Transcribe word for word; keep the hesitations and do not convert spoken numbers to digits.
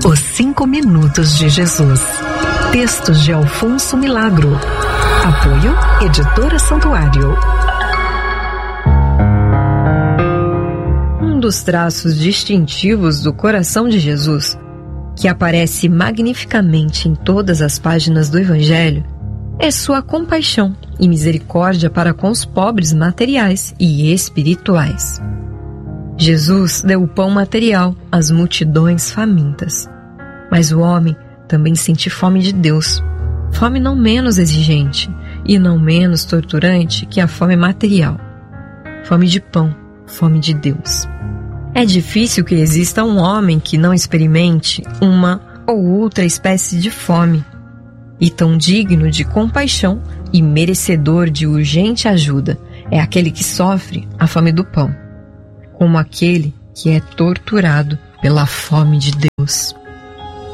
Os Cinco Minutos de Jesus. Textos de Alfonso Milagro. Apoio Editora Santuário. Um dos traços distintivos do coração de Jesus, que aparece magnificamente em todas as páginas do Evangelho, é sua compaixão e misericórdia para com os pobres materiais e espirituais. Jesus deu o pão material às multidões famintas, mas o homem também sente fome de Deus, fome não menos exigente e não menos torturante que a fome material, fome de pão, fome de Deus. É difícil que exista um homem que não experimente uma ou outra espécie de fome, e tão digno de compaixão e merecedor de urgente ajuda é aquele que sofre a fome do pão, como aquele que é torturado pela fome de Deus.